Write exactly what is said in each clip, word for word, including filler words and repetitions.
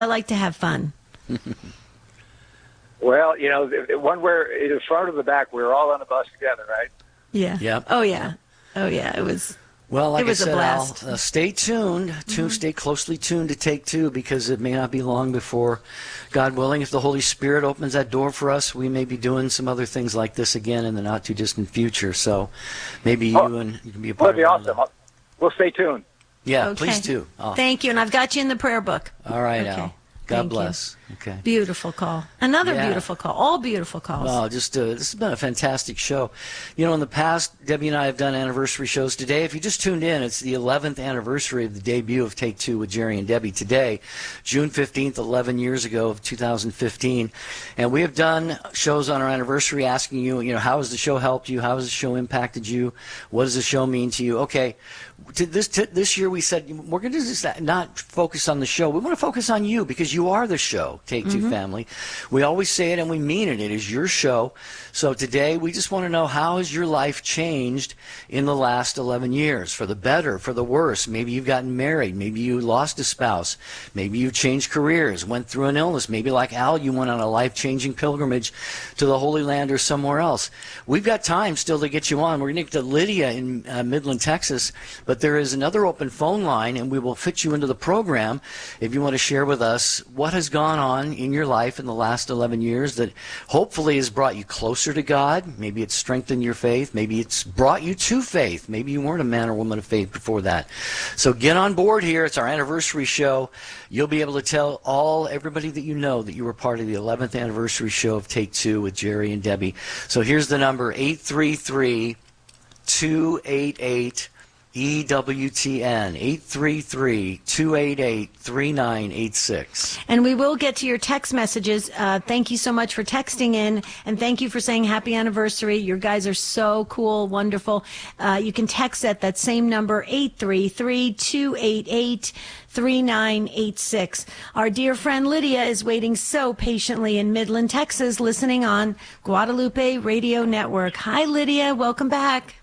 I like to have fun. Well, you know, one where it was front or the back, we were all on the bus together, right? Yeah. Yep. Oh, yeah. Oh, yeah. It was... Well, like it was I said, a blast. Al, uh, stay tuned. Mm-hmm. Tune, stay closely tuned to Take Two, because it may not be long before, God willing, if the Holy Spirit opens that door for us, we may be doing some other things like this again in the not too distant future. So maybe you oh, and you can be a part of that. That'd be of awesome. We'll stay tuned. Yeah, okay. Please do. Oh. Thank you, and I've got you in the prayer book. All right, okay. Al. God Thank bless. You. Okay. Beautiful call. Another yeah. beautiful call. All beautiful calls. Well, just uh, this has been a fantastic show. You know, in the past, Debbie and I have done anniversary shows. Today, if you just tuned in, it's the eleventh anniversary of the debut of Take Two with Jerry and Debbie. Today, June fifteenth, eleven years ago of two thousand fifteen. And we have done shows on our anniversary asking you, you know, how has the show helped you? How has the show impacted you? What does the show mean to you? Okay. To this to this year, we said we're going to just not focus on the show. We want to focus on you, because you are the show, Take Two mm-hmm. family. We always say it and we mean it. It is your show. So today, we just want to know, how has your life changed in the last eleven years? For the better, for the worse? Maybe you've gotten married. Maybe you lost a spouse. Maybe you changed careers, went through an illness. Maybe like Al, you went on a life-changing pilgrimage to the Holy Land or somewhere else. We've got time still to get you on. We're going to get to Lydia in uh, Midland, Texas. But there is another open phone line, and we will fit you into the program if you want to share with us what has gone on in your life in the last eleven years that hopefully has brought you closer to God. Maybe it's strengthened your faith. Maybe it's brought you to faith. Maybe you weren't a man or woman of faith before that. So get on board here. It's our anniversary show. You'll be able to tell all everybody that you know that you were part of the eleventh anniversary show of Take Two with Jerry and Debbie. So here's the number, eight three three, two eight eight, E W T N, eight three three, two eight eight, three nine eight six. And we will get to your text messages. Uh, thank you so much for texting in, and thank you for saying happy anniversary. Your guys are so cool, wonderful. Uh, you can text at that same number, eight three three, two eight eight, three nine eight six. Our dear friend Lydia is waiting so patiently in Midland, Texas, listening on Guadalupe Radio Network. Hi, Lydia. Welcome back.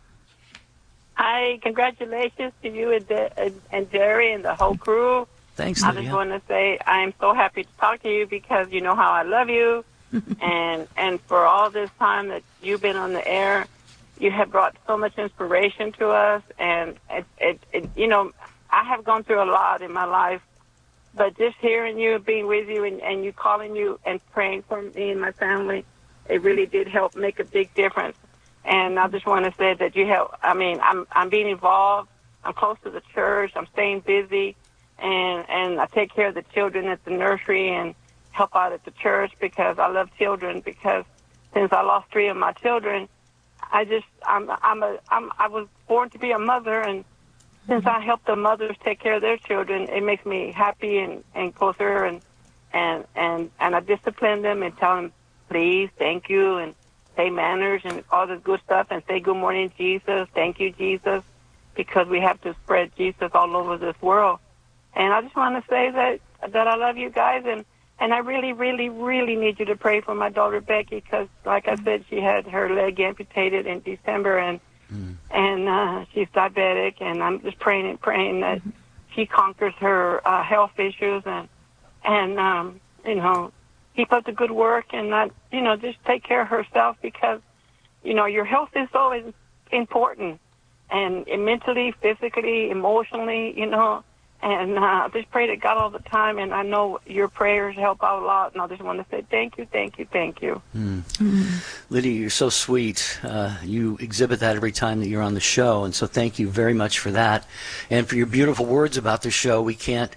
Hi, congratulations to you and, De- and Jerry and the whole crew. Thanks, I Lydia. just want to say I'm so happy to talk to you, because you know how I love you. and and for all this time that you've been on the air, you have brought so much inspiration to us. And, it, it, it, you know, I have gone through a lot in my life, but just hearing you, being with you, and, and you calling you and praying for me and my family, it really did help make a big difference. And I just want to say that you help. I mean, I'm I'm being involved. I'm close to the church. I'm staying busy, and and I take care of the children at the nursery and help out at the church, because I love children. Because since I lost three of my children, I just I'm I'm a I'm I was born to be a mother, and since I help the mothers take care of their children, it makes me happy and and closer, and and and and I discipline them and tell them please, thank you, and say manners and all this good stuff, and say good morning, Jesus, thank you, Jesus, because we have to spread Jesus all over this world. And I just want to say that that I love you guys, and, and I really, really, really need you to pray for my daughter Becky, because, like I said, she had her leg amputated in December, and mm. and uh, she's diabetic, and I'm just praying and praying that mm-hmm. she conquers her uh, health issues, and and um, you know. keep up the good work, and not, you know, just take care of herself, because, you know, your health is so important, and, and mentally, physically, emotionally, you know, and uh, I just pray to God all the time, and I know your prayers help out a lot, and I just want to say thank you, thank you, thank you. Mm. Mm-hmm. Lydia, you're so sweet. Uh, you exhibit that every time that you're on the show, and so thank you very much for that, and for your beautiful words about the show. We can't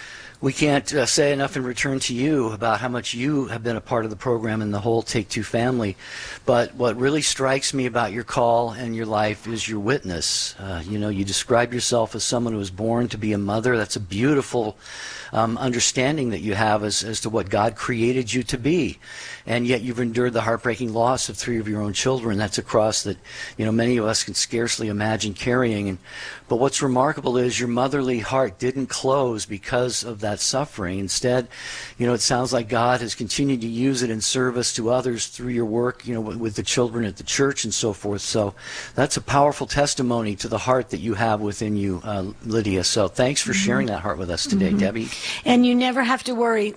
We can't uh, say enough in return to you about how much you have been a part of the program and the whole Take Two family. But what really strikes me about your call and your life is your witness. Uh, you know, you describe yourself as someone who was born to be a mother. That's a beautiful um, understanding that you have as, as to what God created you to be. And yet you've endured the heartbreaking loss of three of your own children. That's a cross that, you know, many of us can scarcely imagine carrying. And, but what's remarkable is your motherly heart didn't close because of that. that suffering. Instead, you know, it sounds like God has continued to use it in service to others through your work, you know, with, with the children at the church and so forth. So that's a powerful testimony to the heart that you have within you, uh, Lydia. So thanks for sharing that heart with us today, mm-hmm. Debbie. And you never have to worry.